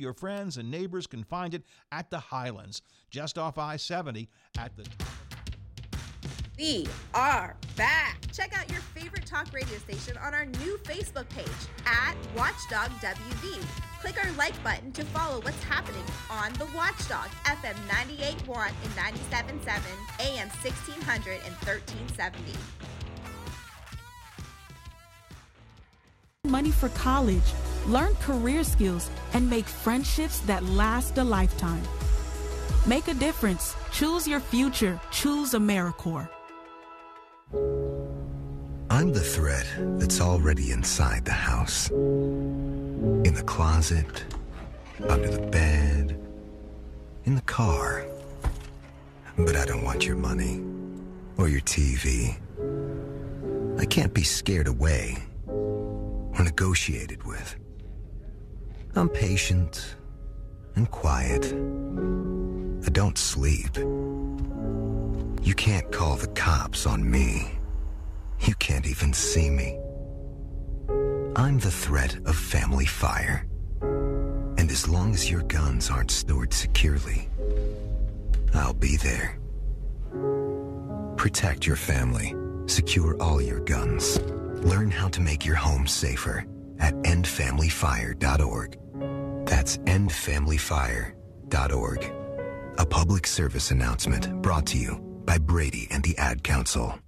your friends and neighbors can find it at the Highlands, just off I-70 at the... We are back. Check out your favorite talk radio station on our new Facebook page at Watchdog WV. Click our like button to follow what's happening on the Watchdog, FM 98.1 and 97.7, AM 1600 and 1370. Money for college, learn career skills, and make friendships that last a lifetime. Make a difference. Choose your future. Choose AmeriCorps. I'm the threat that's already inside the house. In the closet, under the bed, in the car. But I don't want your money or your TV. I can't be scared away or negotiated with. I'm patient and quiet. I don't sleep. You can't call the cops on me. You can't even see me. I'm the threat of family fire. And as long as your guns aren't stored securely, I'll be there. Protect your family. Secure all your guns. Learn how to make your home safer at endfamilyfire.org. That's endfamilyfire.org. A public service announcement brought to you by Brady and the Ad Council.